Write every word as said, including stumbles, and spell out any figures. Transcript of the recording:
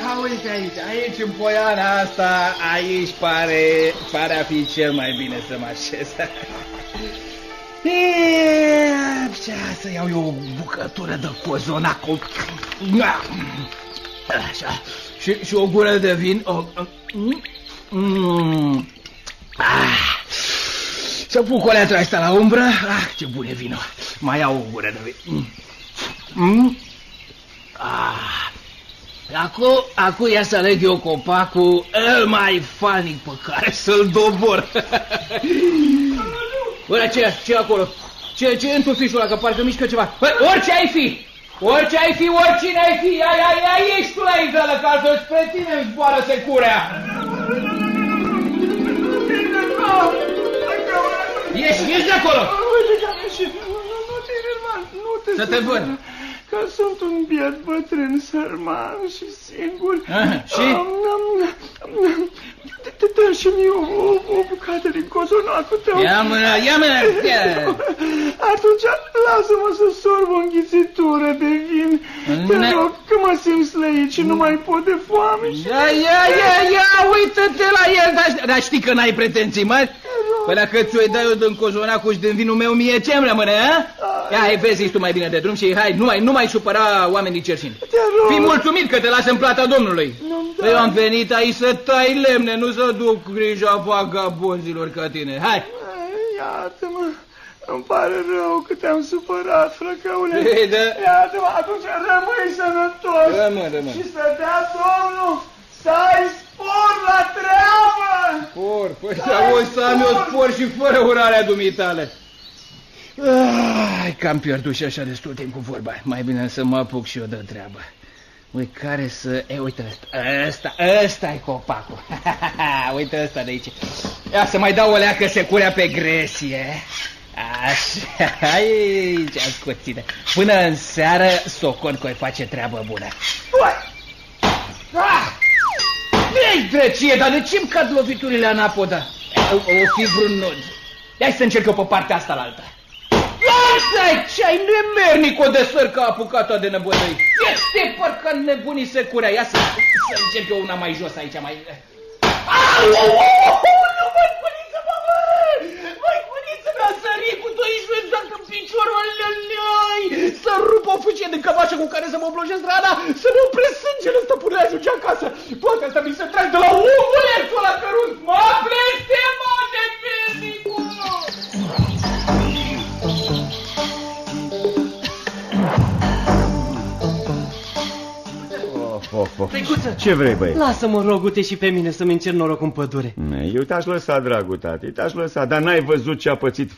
Ah, uite aici, aici în poiana asta, aici pare, pare a fi cel mai bine să mă așez. E, să iau eu o bucătură de cozonac. Așa, și, și o gură de vin. O, mm, ah, să pun coleatul ăsta la umbră. Ah, ce bun e vinul. Mai iau o gură de vin. Mm. Ah. Acum, acum ia să aleg eu copacul el mai fanic pe care să-l dobor. Bă, ce, ce acolo? Ce, ce e în tufișul ăla, că parcă mișcă ceva? Bă, orice ai fi! Orice ai fi, oricine ai fi! Ai, ai, ai, ești tu la iveală, că altfel spre tine îmi zboară securea! Ieși, ieși de acolo! Să te văd! Că sunt un biet bătrân, sărman și singur. Aha, și? Dă și mie o bucată din cozonacul tău. Ia mâna, ia mâna! Atunci lasă-mă să sorb o înghițitură de vin. Te rog, că mă simt slăit și nu mai pot de foame. Ia, ia, ia, ia, uită-te la el. Dar știi că n-ai pretenții mari? Păi dacă ți-o-i dai eu din cozonacul și din vinul meu, mie ce-mi rămâne, a? Ia, hai, vezi, tu mai bine de drum și hai, nu mai, nu mai supăra oamenii cerșini. Fii mulțumit că te las în plata Domnului. Eu am venit aici să tai lemne, nu să duc grija vagabonzilor ca tine. Hai! Iată-mă, îmi pare rău că te-am supărat, frăcăule. Ei, da. Iată-mă, atunci rămâi sănătos. Rămân, rămân. Și să dea Domnul să ai spor la treabă. Spor? Păi să să am eu spor și fără urarea dumitale. Ai, că am pierdut și așa destul timp cu vorba. Mai bine să mă apuc și eu de treabă. Ui, care să... E, uite ăsta, ăsta, ăsta-i copacul. Uite ăsta de aici. Ia să mai dau o leacă securea pe gresie. Așa, aici, ascuține. Până în seară, socon că-i face treabă bună. Ei, drăcie, dar de ce-mi cad loviturile anapoda? O, o fi vreun nod. Hai să încerc eu pe partea asta la alta. Lasă-i, ce-ai nemernic-o de sărcă apucat-o de nebădăi. Este parcă nebunii securea. Ia să, să încerc eu una mai jos aici, mai... Au, au, au, nu, măi, cuniță, mă, măi! Măi, cuniță, mi-a sărit cu doisprezece exact în piciorul ălălăi! Să rup o fâcie de cămașă cu care să mă oblojesc rana, să ne opresc sângele ăsta până ajunge acasă. Toate astea mi se trag de la omulețul ăla cărunt. Mă blestemă de mernicul! Of, of. Tăicuță, ce vrei, băi? Lasă-mă, rogute, și pe mine să-mi încerc noroc în pădure. Eu te-aș lăsa, dragul tati, te-aș lăsa, dar n-ai văzut ce a pățit